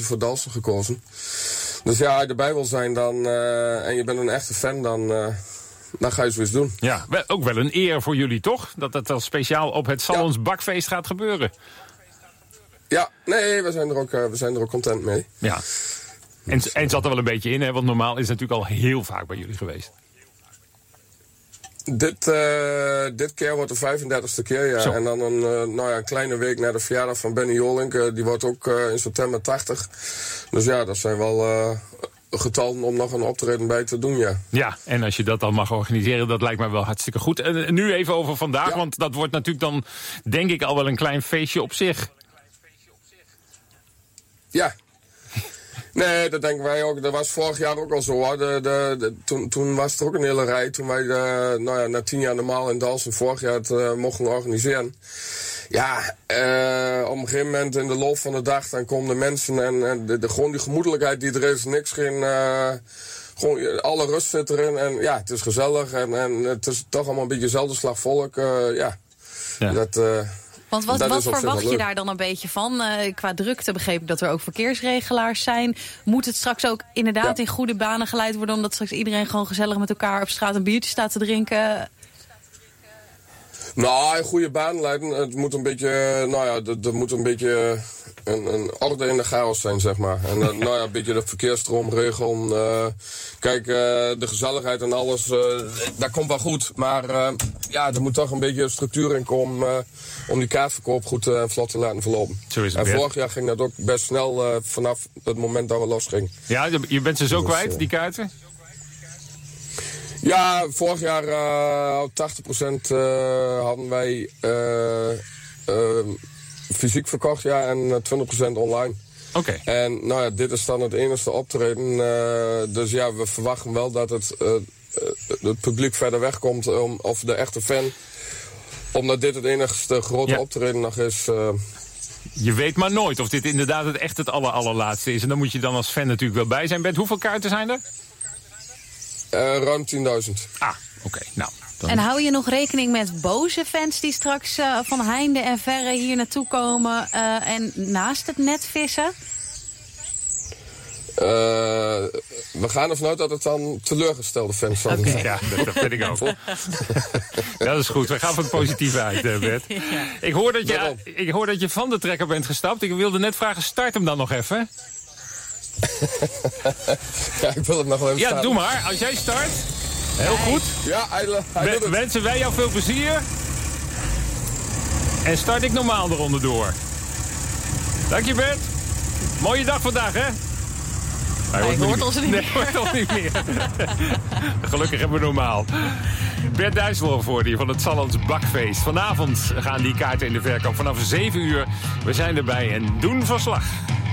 voor Dalfsen gekozen. Dus ja, als je erbij wil zijn dan, en je bent een echte fan, dan ga je zoiets doen. Ja, ook wel een eer voor jullie, toch? Dat het dan speciaal op het Salons Bakfeest gaat gebeuren. Ja, nee, we zijn er ook content mee. Ja. En het zat er wel een beetje in, hè? Want normaal is het natuurlijk al heel vaak bij jullie geweest. Dit keer wordt de 35e keer, ja. Zo. En dan een kleine week na de verjaardag van Benny Jolink. Die wordt ook in september 80. Dus ja, dat zijn wel getallen om nog een optreden bij te doen, ja. Ja, en als je dat dan mag organiseren, dat lijkt mij wel hartstikke goed. En nu even over vandaag, want dat wordt natuurlijk dan, denk ik, al wel een klein feestje op zich. Ja. Nee, dat denken wij ook. Dat was vorig jaar ook al zo, hoor. Toen was er ook een hele rij. Toen wij na 10 jaar normaal in Dalfsen vorig jaar het mochten organiseren. Ja, op een gegeven moment in de loop van de dag, dan komen de mensen en gewoon die gemoedelijkheid die er is, niks geen... Gewoon, alle rust zit erin en ja, het is gezellig en het is toch allemaal een beetje dezelfde slag volk. Want wat verwacht je daar dan een beetje van? Qua drukte begreep ik dat er ook verkeersregelaars zijn. Moet het straks ook inderdaad in goede banen geleid worden, omdat straks iedereen gewoon gezellig met elkaar op straat een biertje staat te drinken? Nou, in goede banen leiden. Het moet een beetje, er moet een beetje een orde in de chaos zijn, zeg maar. En een beetje de verkeersstroom regelen. Kijk, de gezelligheid en alles, dat komt wel goed. Maar er moet toch een beetje structuur in komen om die kaartverkoop goed en vlot te laten verlopen. Zo is het. En vorig jaar ging dat ook best snel vanaf het moment dat we losgingen. Ja, je bent ze zo kwijt, die kaarten? Ja, vorig jaar 80% hadden wij fysiek verkocht, ja, en 20% online. Oké. En dit is dan het enige optreden. Dus ja, we verwachten wel dat het publiek verder wegkomt, of de echte fan. Omdat dit het enigste grote optreden nog is. Je weet maar nooit of dit inderdaad het allerlaatste is. En dan moet je dan als fan natuurlijk wel bij zijn. Bent, hoeveel kaarten zijn er? Ruim 10.000. Ah, oké. Nou, dan... En hou je nog rekening met boze fans die straks van heinde en verre hier naartoe komen en naast het net vissen? We gaan ervan uit dat het dan teleurgestelde fans zijn. Okay. Ja, dat vind ik ook. Dat is goed. We gaan van het positieve uit, Bert. Ja. Ik hoor dat je van de trekker bent gestapt. Ik wilde net vragen, start hem dan nog even. Ja, ik wil het nog wel even starten. Doe maar. Als jij start. Heel goed. Ja, hij wensen wij jou veel plezier. En start ik normaal de ronde door. Dank je, Bert. Mooie dag vandaag, hè? Hij hoort ons niet meer. Nee, hoort ons niet meer. Gelukkig hebben we normaal. Bert Dijsselhoff voor die van het Salons Bakfeest. Vanavond gaan die kaarten in de verkoop vanaf 7 uur. We zijn erbij en doen verslag.